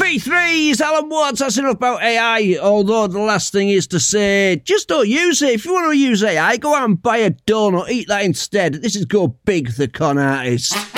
3-3's Alan Watts. That's enough about AI, although the last thing is to say, just don't use it. If you want to use AI, go out and buy a donut, eat that instead. This is Go Big, the Con Artist.